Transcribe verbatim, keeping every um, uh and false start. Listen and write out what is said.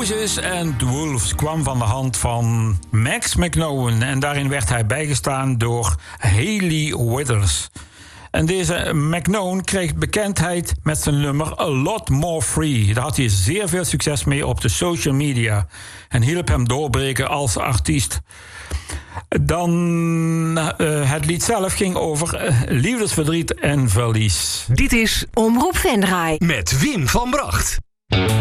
Moses and the Wolves kwam van de hand van Max McKnown. En daarin werd hij bijgestaan door Hayley Withers. En deze McKnown kreeg bekendheid met zijn nummer A Lot More Free. Daar had hij zeer veel succes mee op de social media. En hielp hem doorbreken als artiest. Dan uh, het lied zelf ging over uh, liefdesverdriet en verlies. Dit is Omroep Venray met Wim van Bracht.